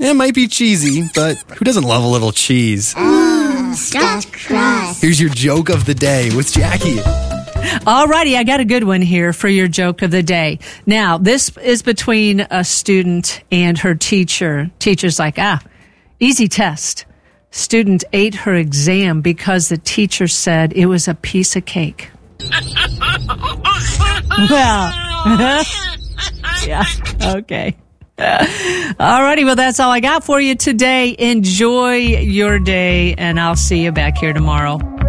It might be cheesy, but who doesn't love a little cheese? Stuffed crust. Here's your joke of the day with Jackie. Alrighty, I got a good one here for your joke of the day. Now, this is between a student and her teacher. Teacher's like, easy test. Student ate her exam because the teacher said it was a piece of cake. Well, yeah, okay. Alrighty, well, that's all I got for you today. Enjoy your day, and I'll see you back here tomorrow.